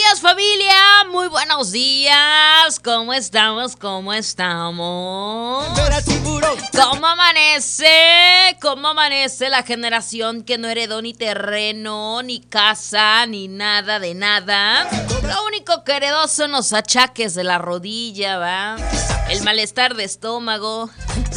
días, familia. Muy buenos días. ¿Cómo estamos? ¿Cómo estamos? ¿Cómo amanece? ¿Cómo amanece la generación que no heredó ni terreno, ni casa, ni nada de nada? Lo único que heredó son los achaques de la rodilla, ¿va? El malestar de estómago.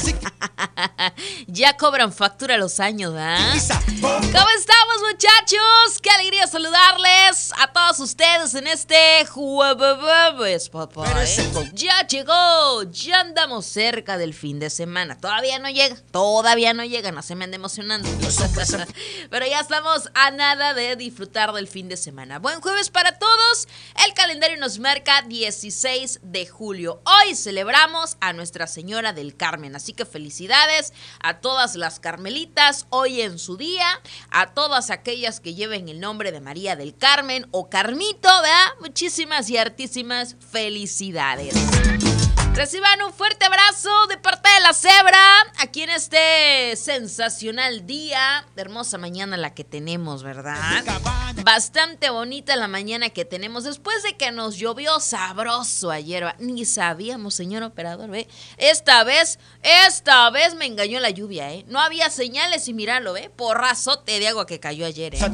Ya cobran factura los años, ¿va? ¿Cómo estamos, muchachos? Qué alegría saludarles a todos ustedes en este jueves, papá, ¿eh? Ya llegó, ya andamos cerca del fin de semana. Todavía no llega, no se me anda emocionando. Pero ya estamos a nada de disfrutar del fin de semana. Buen jueves para todos. El calendario nos marca 16 de julio. Hoy celebramos a Nuestra Señora del Carmen, así que felicidades a todas las carmelitas hoy en su día, a todas aquellas que lleven el nombre de María del Carmen o Carmito, ¿verdad? Muchísimas y hartísimas felicidades. Reciban un fuerte abrazo de parte de la Cebra, aquí en este sensacional día, hermosa mañana la que tenemos, ¿verdad? Bastante bonita la mañana que tenemos, después de que nos llovió sabroso ayer, ¿va? Ni sabíamos, señor operador, ¿ve? Esta vez me engañó la lluvia, ¿eh? No había señales y míralo, ¿ve? Porrazote de agua que cayó ayer, ¿eh?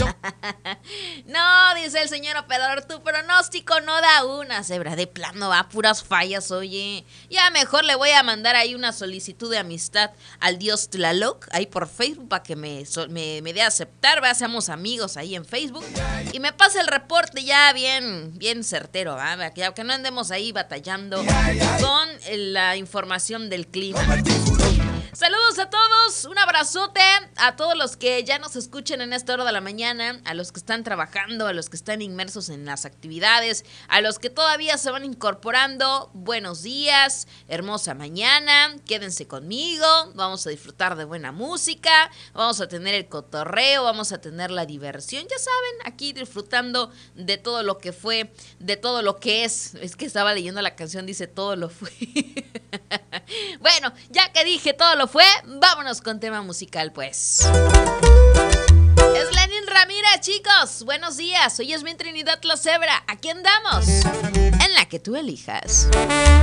No, dice el señor operador, tu pronóstico no da una, Cebra, de plano va, puras fallas, oye. Ya mejor le voy a mandar ahí una solicitud de amistad al dios Tlaloc, ahí por Facebook, para que me dé a aceptar, ¿va? Seamos amigos ahí en Facebook. Y me pase el reporte ya bien certero, ¿va? Que no andemos ahí batallando con la información del clima. Saludos a todos, un abrazote a todos los que ya nos escuchan en esta hora de la mañana, a los que están trabajando, a los que están inmersos en las actividades, a los que todavía se van incorporando. Buenos días, hermosa mañana, quédense conmigo, vamos a disfrutar de buena música, vamos a tener el cotorreo, vamos a tener la diversión, ya saben, aquí disfrutando de todo lo que fue, de todo lo que es que estaba leyendo la canción, dice todo lo fue. Bueno, ya que dije todo lo fue, vámonos con tema musical, pues. Es Lenin Ramírez, chicos. Buenos días. Hoy es mi Trinidad la Cebra. Aquí andamos. En la que tú elijas.